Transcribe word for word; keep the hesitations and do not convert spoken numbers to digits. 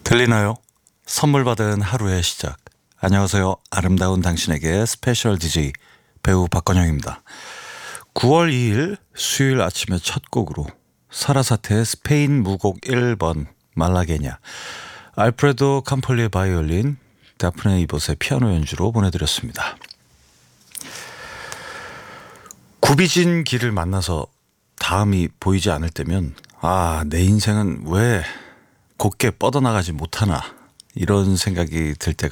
들리나요? 선물 받은 하루의 시작. 안녕하세요. 아름다운 당신에게 스페셜 디제이 배우 박건영입니다. 구월 이일 수요일 아침의 첫 곡으로 사라사태의 스페인 무곡 일 번 말라게냐, 알프레도 캄폴리의 바이올린, 다프네 이봇의 피아노 연주로 보내드렸습니다. 굽이진 길을 만나서 다음이 보이지 않을 때면 아, 내 인생은 왜 곱게 뻗어나가지 못하나, 이런 생각이 들 때가